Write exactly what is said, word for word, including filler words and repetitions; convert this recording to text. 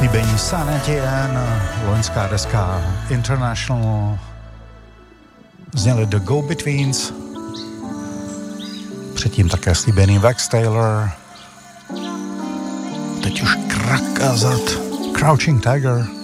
slíbení San Etienne, loňská deska International, zněli The Go-Betweens, předtím také slíbený Vex Taylor, teď už Krakazat, Crouching Tiger.